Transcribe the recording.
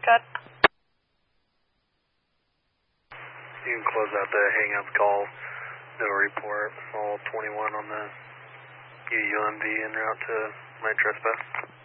Good. You can close out the hang up call. No report. All 21 on the UUMV en route to my trespass.